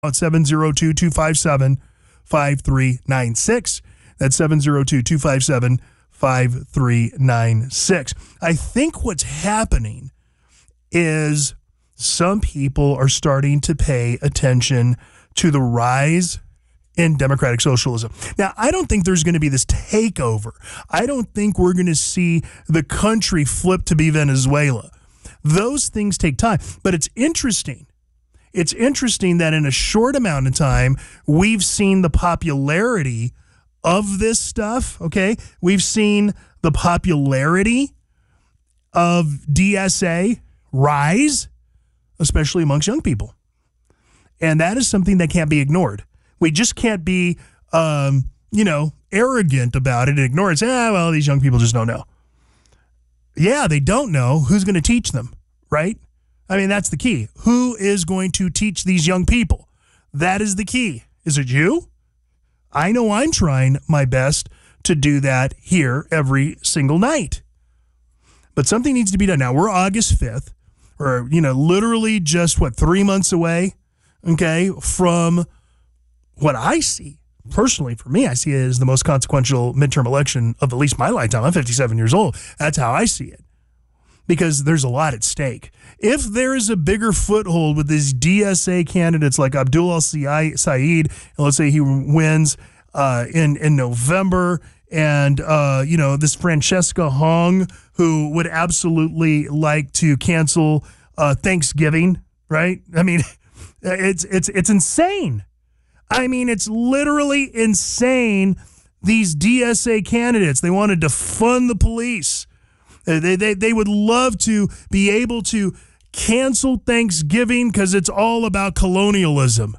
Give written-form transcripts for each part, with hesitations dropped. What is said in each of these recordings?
at 702-257-5396. That's 702-257-5396. I think what's happening is some people are starting to pay attention to the rise in democratic socialism. Now, I don't think there's going to be this takeover. I don't think we're going to see the country flip to be Venezuela. Those things take time, but it's interesting. It's interesting that in a short amount of time, we've seen the popularity of this stuff, okay? We've seen the popularity of DSA rise, especially amongst young people. And that is something that can't be ignored. We just can't be, arrogant about it and ignore it. Say, well, these young people just don't know. Yeah, they don't know. Who's going to teach them, right? I mean, that's the key. Who is going to teach these young people? That is the key. Is it you? I know I'm trying my best to do that here every single night. But something needs to be done. Now, we're August 5th, or, literally just, 3 months away, okay, from what I see. Personally, for me, I see it as the most consequential midterm election of at least my lifetime. I'm 57 years old. That's how I see it. Because there's a lot at stake. If there is a bigger foothold with these DSA candidates like Abdul al-Said, and let's say he wins in November, and this Francesca Hong, who would absolutely like to cancel Thanksgiving, right? I mean, it's insane. I mean, it's literally insane. These DSA candidates, they want to defund the police. They would love to be able to cancel Thanksgiving because it's all about colonialism.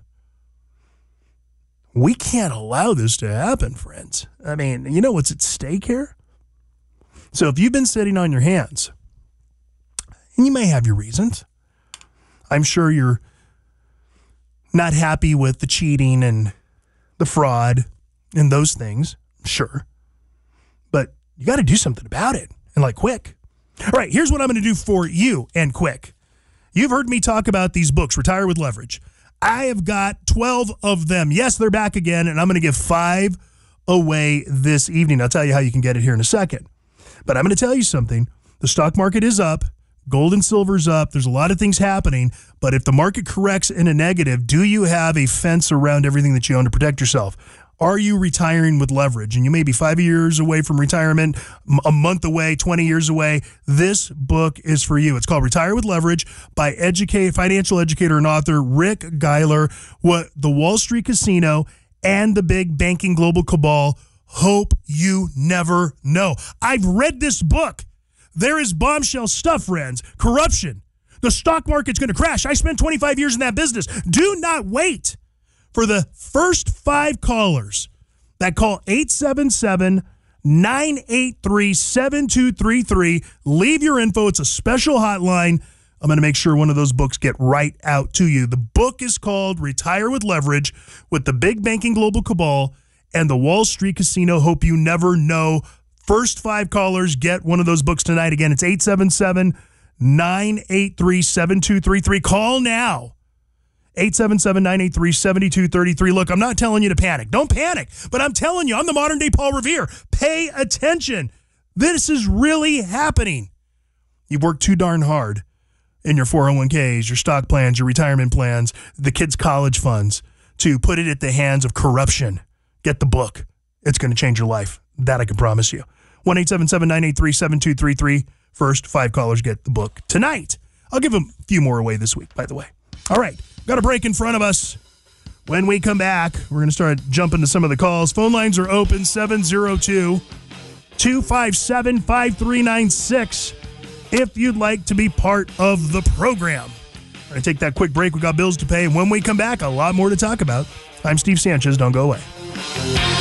We can't allow this to happen, friends. I mean, you know what's at stake here? So if you've been sitting on your hands, and you may have your reasons, I'm sure you're not happy with the cheating and the fraud and those things, sure. But you got to do something about it, and quick. All right, here's what I'm going to do for you, and quick. You've heard me talk about these books, Retire with Leverage. I have got 12 of them. Yes, they're back again, and I'm going to give 5 away this evening. I'll tell you how you can get it here in a second. But I'm going to tell you something. The stock market is up. Gold and silver's up. There's a lot of things happening. But if the market corrects in a negative, do you have a fence around everything that you own to protect yourself? Are you retiring with leverage? And you may be 5 years away from retirement, a month away, 20 years away. This book is for you. It's called Retire with Leverage by financial educator and author Rick Geiler. What the Wall Street Casino and the big banking global cabal hope you never know. I've read this book. There is bombshell stuff, friends. Corruption. The stock market's going to crash. I spent 25 years in that business. Do not wait for the first 5 callers that call 877-983-7233. Leave your info. It's a special hotline. I'm going to make sure one of those books get right out to you. The book is called Retire with Leverage with the big banking global cabal and the Wall Street Casino hope you never know. First 5 callers get one of those books tonight. Again, it's 877-983-7233. Call now. 877-983-7233. Look, I'm not telling you to panic. Don't panic. But I'm telling you, I'm the modern day Paul Revere. Pay attention. This is really happening. You've worked too darn hard in your 401ks, your stock plans, your retirement plans, the kids' college funds to put it at the hands of corruption. Get the book. It's going to change your life. That I can promise you. 1-877-983-7233. First 5 callers get the book tonight. I'll give a few more away this week, by the way. All right. Got a break in front of us. When we come back, we're going to start jumping to some of the calls. Phone lines are open, 702-257-5396. If you'd like to be part of the program. We're going to take that quick break. We got bills to pay. And when we come back, a lot more to talk about. I'm Steve Sanchez. Don't go away.